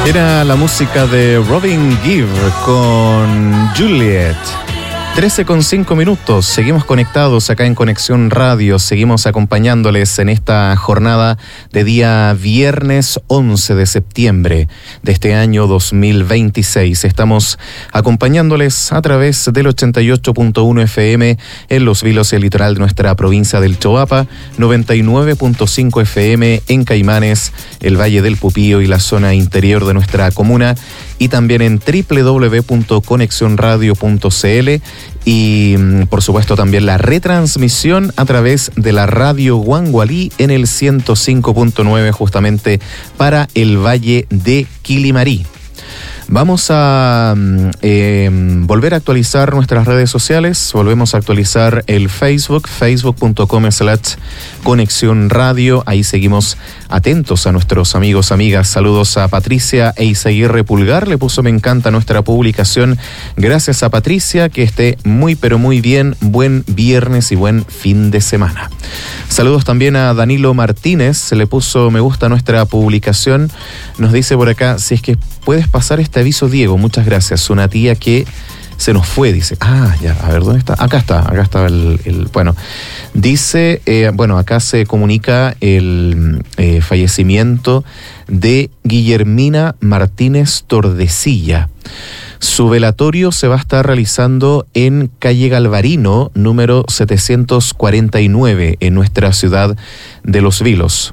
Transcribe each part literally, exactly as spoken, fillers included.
Era la música de Robin Gibb con Juliet. trece con cinco minutos, seguimos conectados acá en Conexión Radio, seguimos acompañándoles en esta jornada de día viernes once de septiembre de este año dos mil veintiséis. Estamos acompañándoles a través del ochenta y ocho punto uno F M en Los Vilos y el litoral de nuestra provincia del Choapa, noventa y nueve punto cinco F M en Caimanes, el Valle del Pupío y la zona interior de nuestra comuna, y también en doble u doble u doble u punto conexión radio punto c l y por supuesto también la retransmisión a través de la radio Guangualí en el ciento cinco punto nueve justamente para el Valle de Quilimarí. Vamos a eh, volver a actualizar nuestras redes sociales. Volvemos a actualizar el Facebook, facebook punto com slash conexión radio. Ahí seguimos atentos a nuestros amigos, amigas. Saludos a Patricia Eizaguirre Pulgar. Le puso me encanta nuestra publicación. Gracias a Patricia. Que esté muy pero muy bien. Buen viernes y buen fin de semana. Saludos también a Danilo Martínez. Se le puso me gusta nuestra publicación. Nos dice por acá, si es que puedes pasar este aviso, Diego, muchas gracias. Una tía que se nos fue, dice. Ah, ya, a ver, ¿dónde está? Acá está, acá está el... el bueno, dice, eh, bueno, acá se comunica el eh, fallecimiento de Guillermina Martínez Tordesilla. Su velatorio se va a estar realizando en calle Galvarino, número setecientos cuarenta y nueve, en nuestra ciudad de Los Vilos.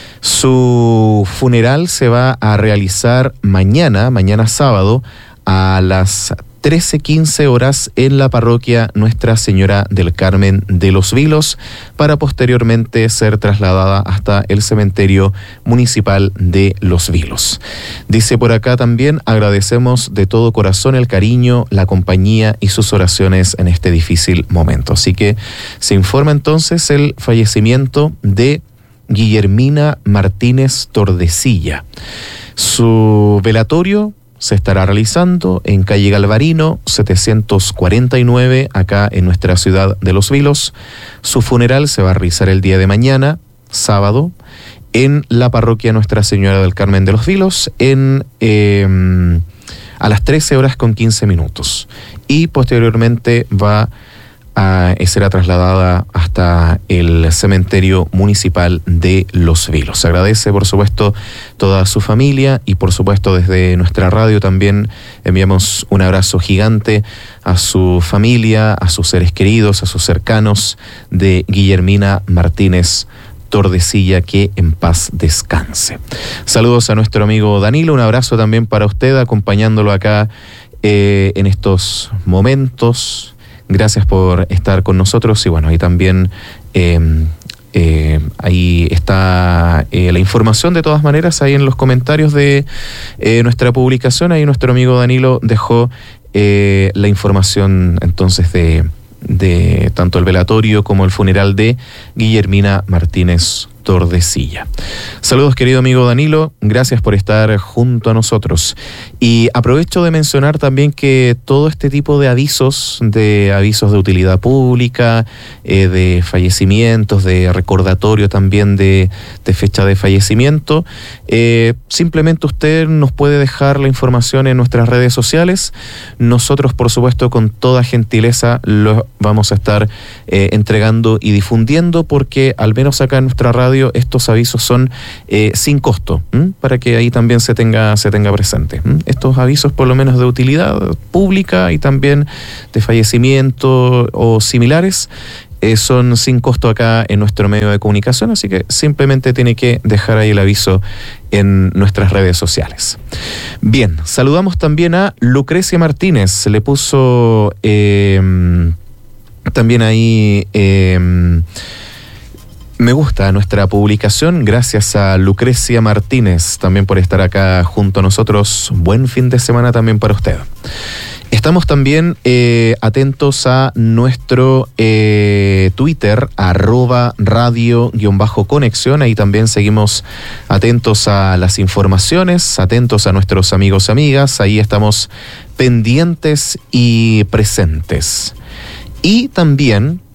Su funeral se va a realizar mañana, mañana sábado, a las trece quince horas en la parroquia Nuestra Señora del Carmen de Los Vilos, para posteriormente ser trasladada hasta el cementerio municipal de Los Vilos. Dice por acá también, agradecemos de todo corazón el cariño, la compañía y sus oraciones en este difícil momento. Así que se informa entonces el fallecimiento de Guillermina Martínez Tordesilla. Su velatorio se estará realizando en calle Galvarino, setecientos cuarenta y nueve, acá en nuestra ciudad de Los Vilos. Su funeral se va a realizar el día de mañana, sábado, en la parroquia Nuestra Señora del Carmen de Los Vilos, en, eh, a las trece horas con quince minutos. Y posteriormente va a será trasladada hasta el cementerio municipal de Los Vilos. Se agradece, por supuesto, toda su familia y, por supuesto, desde nuestra radio también enviamos un abrazo gigante a su familia, a sus seres queridos, a sus cercanos de Guillermina Martínez Tordesilla, que en paz descanse. Saludos a nuestro amigo Danilo, un abrazo también para usted, acompañándolo acá eh, en estos momentos. Gracias por estar con nosotros y bueno, ahí también eh, eh, ahí está eh, la información de todas maneras, ahí en los comentarios de eh, nuestra publicación, ahí nuestro amigo Danilo dejó eh, la información entonces de, de tanto el velatorio como el funeral de Guillermina Martínez Tordesilla. Saludos, querido amigo Danilo, gracias por estar junto a nosotros. Y aprovecho de mencionar también que todo este tipo de avisos, de avisos de utilidad pública, eh, de fallecimientos, de recordatorio también de, de fecha de fallecimiento, eh, simplemente usted nos puede dejar la información en nuestras redes sociales. Nosotros, por supuesto, con toda gentileza lo vamos a estar eh, entregando y difundiendo, porque al menos acá en nuestra radio estos avisos son eh, sin costo, ¿m? Para que ahí también se tenga, se tenga presente. ¿m? Estos avisos por lo menos de utilidad pública y también de fallecimiento o similares eh, son sin costo acá en nuestro medio de comunicación, así que simplemente tiene que dejar ahí el aviso en nuestras redes sociales. Bien, saludamos también a Lucrecia Martínez, le puso eh, también ahí... Eh, Me gusta nuestra publicación, gracias a Lucrecia Martínez también por estar acá junto a nosotros. Buen fin de semana también para usted. Estamos también eh, atentos a nuestro eh, Twitter, arroba radio-conexión. Ahí también seguimos atentos a las informaciones, atentos a nuestros amigos, amigas. Ahí estamos pendientes y presentes. Y también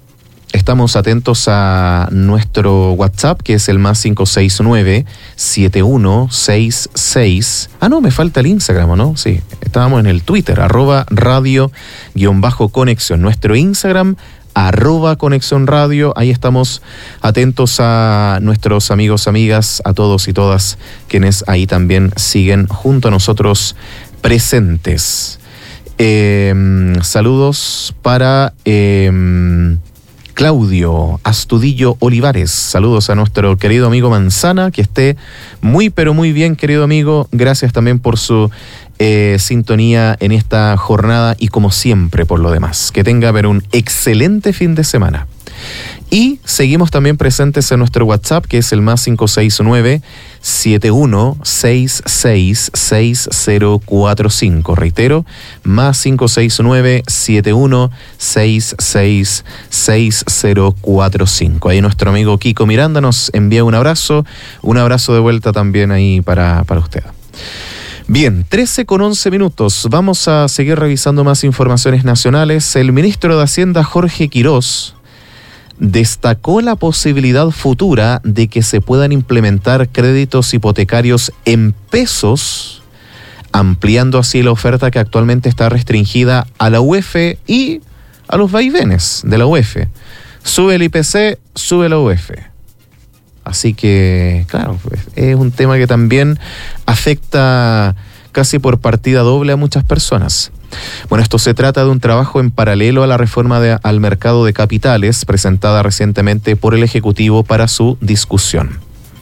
estamos atentos a nuestro WhatsApp, que es el más cinco seis nueve, siete uno seis seis. Ah, no, me falta el Instagram, ¿no? Sí, estábamos en el Twitter, arroba radio guión bajo conexión. Nuestro Instagram, arroba Conexión Radio. Ahí estamos atentos a nuestros amigos, amigas, a todos y todas quienes ahí también siguen junto a nosotros presentes. Eh, saludos para eh, Claudio Astudillo Olivares. Saludos a nuestro querido amigo Manzana, que esté muy pero muy bien, querido amigo. Gracias también por su Eh, sintonía en esta jornada y como siempre por lo demás. Que tenga pero un excelente fin de semana. Y seguimos también presentes en nuestro WhatsApp, que es el más cinco seis nueve, siete uno seis seis, seis cero cuatro cinco. Reitero, más cinco seis nueve, siete uno seis seis, seis cero cuatro cinco. Ahí nuestro amigo Kiko Miranda nos envía un abrazo, un abrazo de vuelta también ahí para, para usted. Bien, trece con once minutos. Vamos a seguir revisando más informaciones nacionales. El ministro de Hacienda, Jorge Quirós, destacó la posibilidad futura de que se puedan implementar créditos hipotecarios en pesos, ampliando así la oferta que actualmente está restringida a la U E F y a los vaivenes de la U E F. Sube el I P C, sube la U E F. Así que, claro, es un tema que también afecta casi por partida doble a muchas personas. Bueno, esto se trata de un trabajo en paralelo a la reforma de, al mercado de capitales presentada recientemente por el Ejecutivo para su discusión.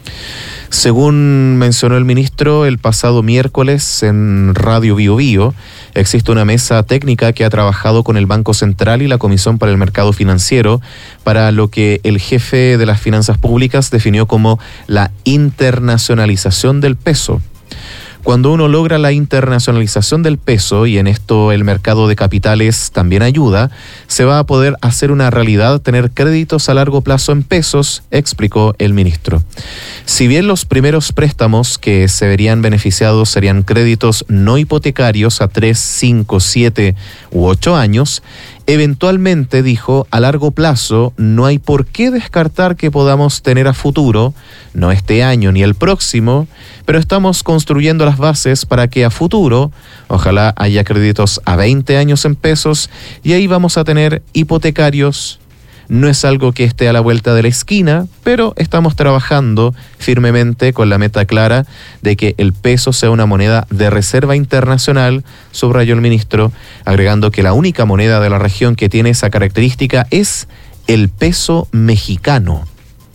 Según mencionó el ministro el pasado miércoles en Radio Bio Bio, existe una mesa técnica que ha trabajado con el Banco Central y la Comisión para el Mercado Financiero para lo que el jefe de las finanzas públicas definió como la internacionalización del peso. Cuando uno logra la internacionalización del peso, y en esto el mercado de capitales también ayuda, se va a poder hacer una realidad tener créditos a largo plazo en pesos, explicó el ministro. Si bien los primeros préstamos que se verían beneficiados serían créditos no hipotecarios a tres, cinco, siete u ocho años, eventualmente, dijo, a largo plazo no hay por qué descartar que podamos tener a futuro, no este año ni el próximo, pero estamos construyendo las bases para que a futuro, ojalá haya créditos a veinte años en pesos y ahí vamos a tener hipotecarios. No es algo que esté a la vuelta de la esquina, pero estamos trabajando firmemente con la meta clara de que el peso sea una moneda de reserva internacional, subrayó el ministro, agregando que la única moneda de la región que tiene esa característica es el peso mexicano.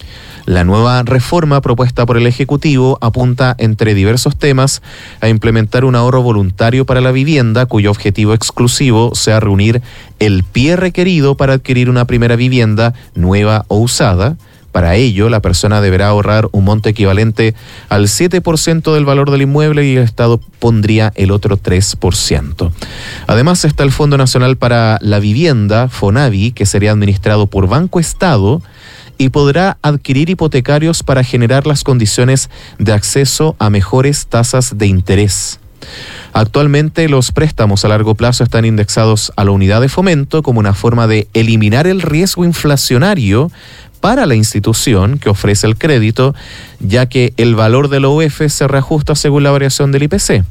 La nueva reforma propuesta por el Ejecutivo apunta, entre diversos temas, a implementar un ahorro voluntario para la vivienda, cuyo objetivo exclusivo sea reunir el pie requerido para adquirir una primera vivienda nueva o usada. Para ello, la persona deberá ahorrar un monto equivalente al siete por ciento del valor del inmueble y el Estado pondría el otro tres por ciento. Además está el Fondo Nacional para la Vivienda, FONAVI, que sería administrado por Banco Estado, y podrá adquirir hipotecarios para generar las condiciones de acceso a mejores tasas de interés. Actualmente los préstamos a largo plazo están indexados a la unidad de fomento como una forma de eliminar el riesgo inflacionario para la institución que ofrece el crédito, ya que el valor de la U E F se reajusta según la variación del I P C.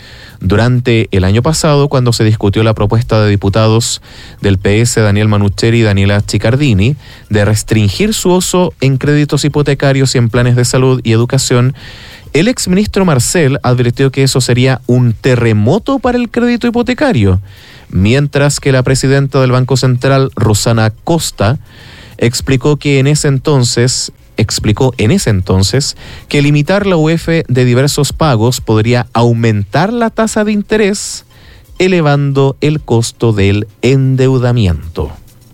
Durante el año pasado, cuando se discutió la propuesta de diputados del P S, Daniel Manucheri y Daniela Chicardini, de restringir su uso en créditos hipotecarios y en planes de salud y educación, el exministro Marcel advirtió que eso sería un terremoto para el crédito hipotecario, mientras que la presidenta del Banco Central, Rosana Costa, explicó que en ese entonces... explicó en ese entonces que limitar la U E F de diversos pagos podría aumentar la tasa de interés, elevando el costo del endeudamiento.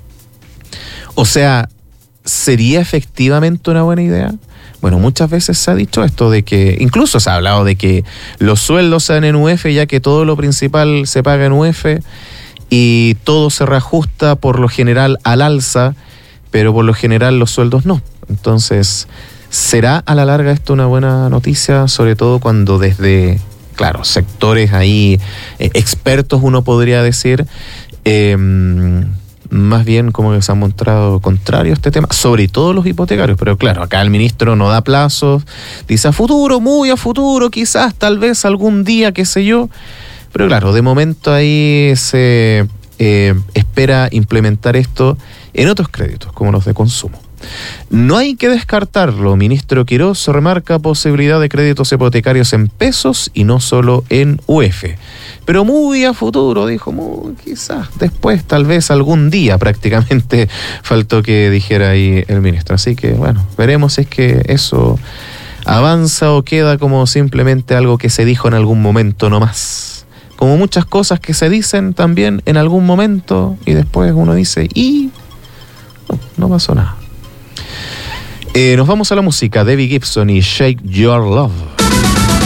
O sea, ¿sería efectivamente una buena idea? Bueno, muchas veces se ha dicho esto de que, incluso se ha hablado de que los sueldos sean en U E F, ya que todo lo principal se paga en U E F y todo se reajusta por lo general al alza, pero por lo general los sueldos no. Entonces, ¿será a la larga esto una buena noticia? Sobre todo cuando desde, claro, sectores ahí eh, expertos, uno podría decir, eh, más bien como que se han mostrado contrarios a este tema, sobre todo los hipotecarios. Pero claro, acá el ministro no da plazos, dice a futuro, muy a futuro, quizás, tal vez algún día, qué sé yo. Pero claro, de momento ahí se eh, espera implementar esto en otros créditos, como los de consumo. No hay que descartarlo. Ministro Quirós remarca posibilidad de créditos hipotecarios en pesos y no solo en U F. Pero muy a futuro, dijo, muy, quizás después, tal vez algún día prácticamente faltó que dijera ahí el ministro. Así que bueno, veremos si es que eso avanza o queda como simplemente algo que se dijo en algún momento nomás. Como muchas cosas que se dicen también en algún momento y después uno dice, y no, no pasó nada. Eh, nos vamos a la música. Debbie Gibson y Shake Your Love.